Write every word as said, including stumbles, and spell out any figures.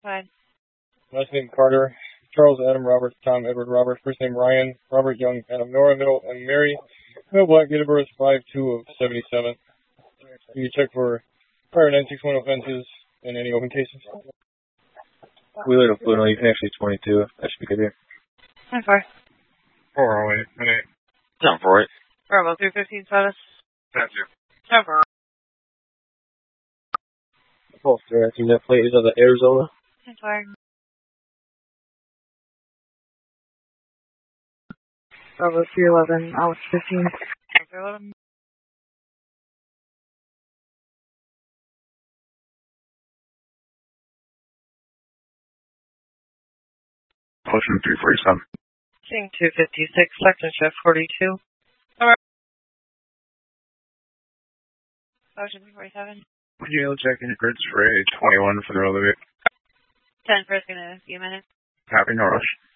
Fine. Last name Carter. Charles Adam Robert, Tom Edward Robert. First name Ryan. Robert Young Adam Nora. Middle and Mary. Middle black. Date of birth five two of seventy-seven. You check for prior nine six one offenses and any open cases. Wheeler to Fluno, you can actually twenty-two. That should be good here. ten four. four oh eight. eight. Down for it. Bravo three fifteen status. ten two. ten four. False directing that plate is on the Arizona. ten four. Bravo three eleven. Alex fifteen. ten eleven. Ocean three forty-seven. Seeing two fifty-six, section shift forty-two. Alright. Ocean three forty-seven. Yield checking grids for a twenty-one for the elevator. ten for in a few minutes. Happy no rush.